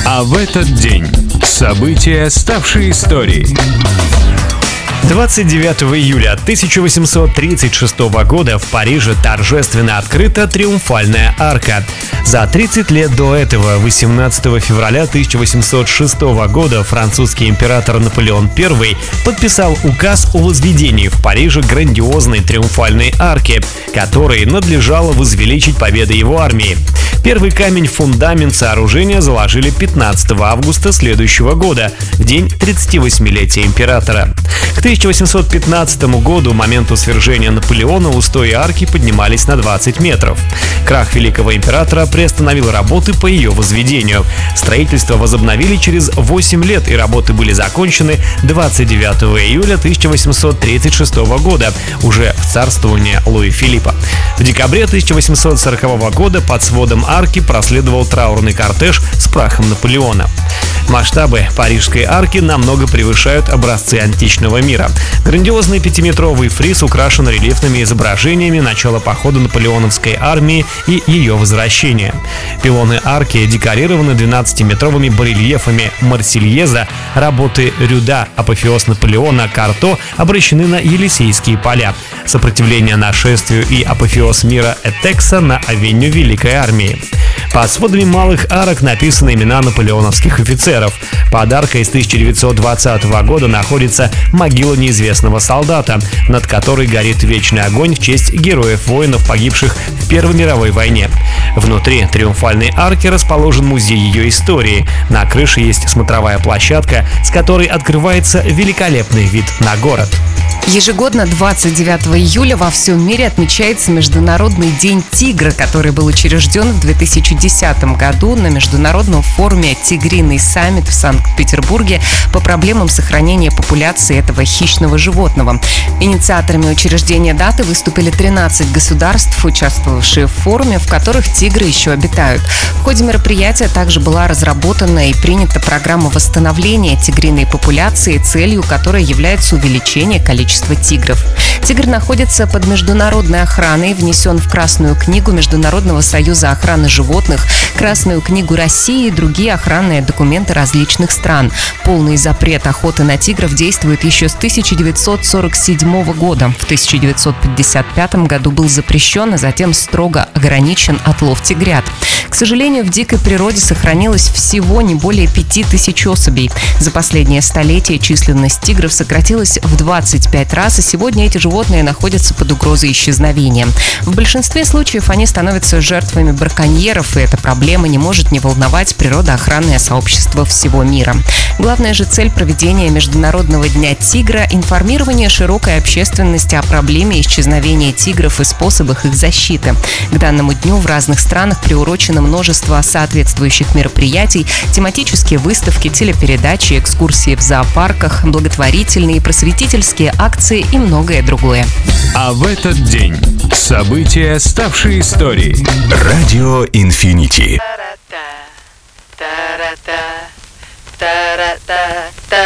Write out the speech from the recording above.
А в этот день события, ставшие историей. 29 июля 1836 года в Париже торжественно открыта Триумфальная арка. За 30 лет до этого, 18 февраля 1806 года, французский император Наполеон I подписал указ о возведении в Париже грандиозной Триумфальной арки, которой надлежало возвеличить победы его армии. Первый камень в фундамент сооружения заложили 15 августа следующего года, в день 38-летия императора. К 1815 году, моменту свержения Наполеона, устои арки поднимались на 20 метров. Крах великого императора приостановил работы по ее возведению. Строительство возобновили через 8 лет, и работы были закончены 29 июля 1836 года, уже в царствовании Луи Филиппа. В декабре 1840 года под сводом арки проследовал траурный кортеж с прахом Наполеона. Масштабы Парижской арки намного превышают образцы античного мира. Грандиозный 5-метровый фриз украшен рельефными изображениями начала похода наполеоновской армии и ее возвращения. Пилоны арки декорированы 12-метровыми барельефами Марсельеза, работы Рюда, апофеоз Наполеона, Карто обращены на Елисейские поля, сопротивление нашествию и апофеоз мира Этекса на авеню Великой армии. Под сводами малых арок написаны имена наполеоновских офицеров. Под аркой с 1920 года находится могила неизвестного солдата, над которой горит вечный огонь в честь героев-воинов, погибших в Первой мировой войне. Внутри Триумфальной арки расположен музей ее истории. На крыше есть смотровая площадка, с которой открывается великолепный вид на город. Ежегодно 29 июля во всем мире отмечается Международный день тигра, который был учрежден в 2010 году на международном форуме «Тигриный саммит» в Санкт-Петербурге по проблемам сохранения популяции этого хищного животного. Инициаторами учреждения даты выступили 13 государств, участвовавшие в форуме, в которых тигры еще обитают. В ходе мероприятия также была разработана и принята программа восстановления тигриной популяции, целью которой является увеличение количества тигров. Тигр находится под международной охраной, внесен в Красную книгу Международного союза охраны животных, Красную книгу России и другие охранные документы различных стран. Полный запрет охоты на тигров действует еще с 1947 года. В 1955 году был запрещен, а затем строго ограничен отлов тигрят. К сожалению, в дикой природе сохранилось всего не более 5000 особей. За последнее столетие численность тигров сократилась в 25 раз, и сегодня эти животные находятся под угрозой исчезновения. В большинстве случаев они становятся жертвами браконьеров, и эта проблема не может не волновать природоохранное сообщество всего мира. Главная же цель проведения Международного дня тигра – информирование широкой общественности о проблеме исчезновения тигров и способах их защиты. К данному дню в разных странах приурочено множество соответствующих мероприятий, тематические выставки, телепередачи, экскурсии в зоопарках, благотворительные и просветительские акции и многое другое. А в этот день события, ставшие историей. Радио Инфинити.